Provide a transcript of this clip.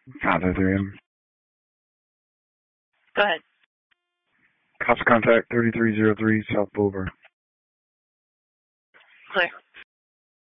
Father 3M. Go ahead. Cops contact 3303 South Boulevard. Clear.